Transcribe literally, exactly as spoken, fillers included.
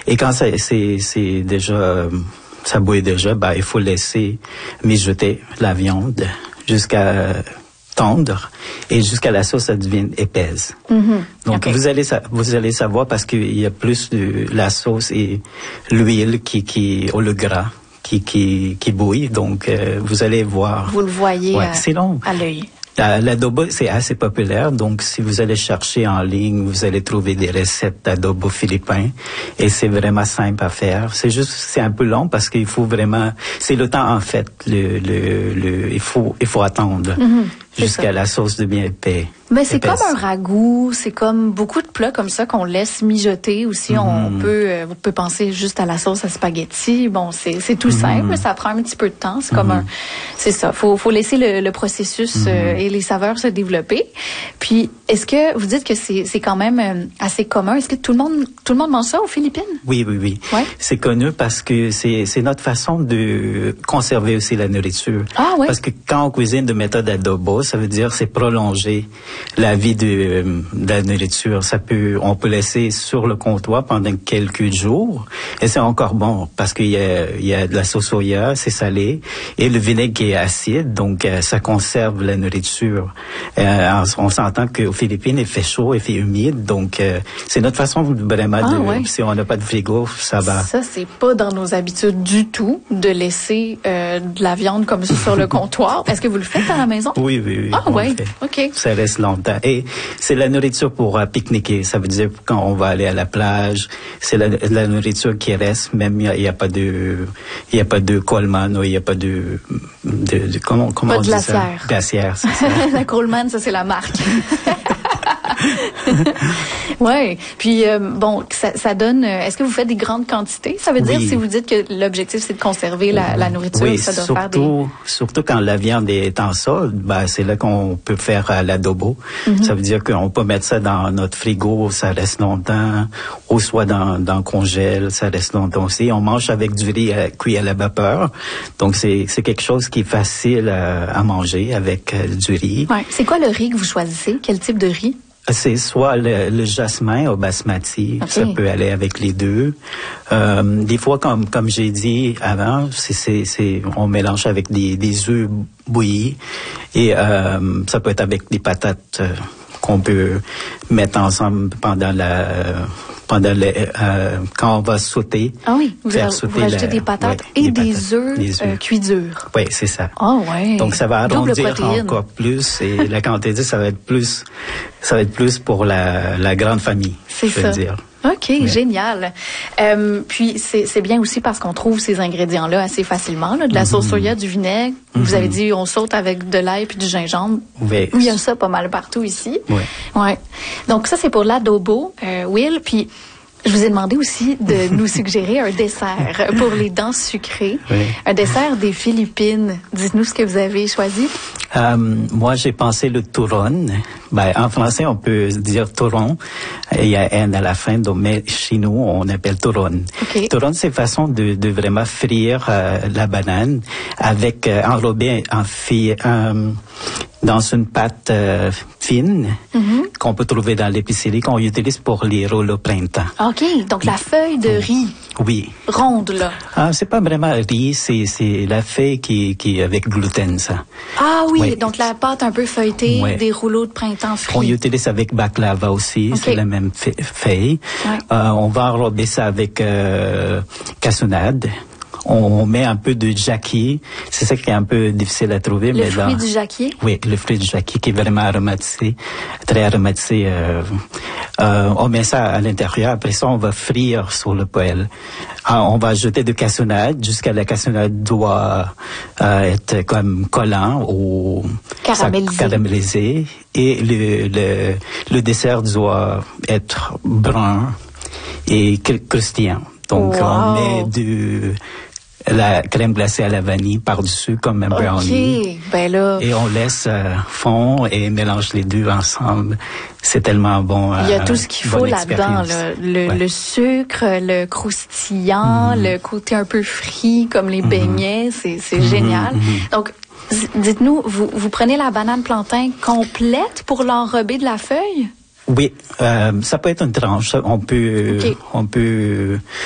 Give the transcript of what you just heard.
Et quand c'est, c'est, c'est déjà, ça bouille déjà, ben, il faut laisser mijoter la viande jusqu'à tendre et jusqu'à la sauce, ça devient épaisse. Mm-hmm. Donc, okay. vous allez, vous allez savoir parce qu'il y a plus de la sauce et l'huile qui, qui, ou le gras qui, qui, qui bouille. Donc, euh, vous allez voir. Vous le voyez ouais, à, sinon, à l'œil. L'adobo, c'est assez populaire, donc si vous allez chercher en ligne, vous allez trouver des recettes d'adobo philippin et c'est vraiment simple à faire. C'est juste, c'est un peu long parce qu'il faut vraiment, c'est le temps en fait, le, le, le, il faut, il faut attendre mm-hmm, jusqu'à la sauce de bien épais. Mais c'est épaisse. Comme un ragoût, c'est comme beaucoup de plats comme ça qu'on laisse mijoter aussi. Mm-hmm. On peut, euh, vous pouvez penser juste à la sauce à spaghetti. Bon, c'est, c'est tout mm-hmm. simple, mais ça prend un petit peu de temps. C'est mm-hmm. comme un, c'est ça. Faut, faut laisser le, le processus mm-hmm. euh, et les saveurs se développer. Puis, est-ce que vous dites que c'est, c'est quand même euh, assez commun? Est-ce que tout le monde, tout le monde mange ça aux Philippines? Oui, oui, oui. Ouais? C'est connu parce que c'est, c'est notre façon de conserver aussi la nourriture. Ah ouais. Parce que quand on cuisine de méthode adobo, ça veut dire c'est prolonger la vie de, de la nourriture. Ça peut, on peut laisser sur le comptoir pendant quelques jours et c'est encore bon parce qu'il y a, il y a de la sauce soya, c'est salé et le vinaigre qui est acide, donc euh, ça conserve la nourriture. Euh, on s'entend qu'aux Philippines, il fait chaud, il fait humide, donc euh, c'est notre façon vraiment ah, de, ouais. si on n'a pas de frigo, ça va. Ça, c'est pas dans nos habitudes du tout de laisser euh, de la viande comme ça sur le comptoir. Est-ce que vous le faites à la maison? Oui, oui, oui. Ah, ouais. OK. Ça reste longtemps. Et c'est la nourriture pour uh, pique-niquer. Ça veut dire quand on va aller à la plage, c'est la, la nourriture qui reste, même il n'y a, a pas de, il y a pas de Coleman ou il n'y a pas de, de, de comment, comment pas on de dit glacière. ça? Glacière, c'est ça. La Coleman, ça c'est la marque. Ouais. Puis euh, bon, ça, ça donne. Est-ce que vous faites des grandes quantités? Ça veut dire oui. Si vous dites que l'objectif c'est de conserver la, la nourriture, oui, ça doit surtout, faire des. Surtout quand la viande est en sol, ben c'est là qu'on peut faire euh, l'adobo. Mm-hmm. Ça veut dire qu'on peut mettre ça dans notre frigo, ça reste longtemps, ou soit dans dans congèle, ça reste longtemps aussi. On mange avec du riz à, cuit à la vapeur, donc c'est c'est quelque chose qui est facile à, à manger avec euh, du riz. Ouais. C'est quoi le riz que vous choisissez? Quel type de riz? C'est soit le, le jasmin ou basmati, okay. Ça peut aller avec les deux. Euh, des fois, comme comme j'ai dit avant, c'est c'est c'est on mélange avec des des œufs bouillis et euh, ça peut être avec des patates euh, qu'on peut mettre ensemble pendant la pendant le, euh, quand on va sauter. Ah oui, vous, faire a, sauter vous rajoutez la, des patates ouais, et des, des patates, œufs, des œufs. Euh, cuits durs. Oui, c'est ça. Ah oh, ouais. Donc ça va arrondir protéine. encore plus et la quantité ça va être plus ça va être plus pour la la grande famille. C'est je ça. veux dire. OK, ouais. Génial. Euh, puis c'est c'est bien aussi parce qu'on trouve ces ingrédients là assez facilement là, de la mm-hmm. sauce soya, du vinaigre. Mm-hmm. Vous avez dit on saute avec de l'ail puis du gingembre. Oui. Il y a ça pas mal partout ici. Oui. Ouais. Donc ça c'est pour l'adobo, euh, Will, puis je vous ai demandé aussi de nous suggérer un dessert pour les dents sucrées. Oui. Un dessert des Philippines. Dites-nous ce que vous avez choisi. Euh, moi, j'ai pensé le turon. Ben, en français, on peut dire turon. Il y a N à la fin, donc, mais chez nous, on appelle turon. Okay. Turon, c'est façon de, de vraiment frire euh, la banane avec euh, enrobée en fi, euh, dans une pâte euh, fine mm-hmm. qu'on peut trouver dans l'épicerie, qu'on utilise pour les rouleaux printemps. OK, donc la feuille de riz. Oui. Ronde, là. Ah, c'est pas vraiment riz, c'est, c'est la feuille qui, qui est avec gluten, ça. Ah oui, ouais. Donc la pâte un peu feuilletée, ouais. Des rouleaux de printemps frits. On utilise avec baklava aussi, okay. C'est la même feuille. Ouais. Euh, on va enrober ça avec euh, cassonade. On met un peu de jacquier. C'est ça qui est un peu difficile à trouver. Le mais fruit là, du jacquier? Oui, le fruit du jacquier qui est vraiment aromatisé, très aromatisé. Euh, euh, on met ça à l'intérieur. Après ça, on va frire sur le poêle. Alors, on va ajouter de cassonade jusqu'à la cassonade doit euh, être comme collant ou caramélisé. caramélisé. Et le, le, le dessert doit être brun et croustillant. Donc, wow. On met du... la crème glacée à la vanille par-dessus comme un brownie. OK, ben là... Et on laisse euh, fondre et mélange les deux ensemble. C'est tellement bon. Il y a euh, tout ce qu'il faut là-dedans. Là. Le, ouais. le sucre, le croustillant, mm-hmm. le côté un peu frit comme les mm-hmm. beignets. C'est, c'est mm-hmm. génial. Mm-hmm. Donc, dites-nous, vous, vous prenez la banane plantain complète pour l'enrober de la feuille? Oui, euh, ça peut être une tranche. On peut, okay. on peut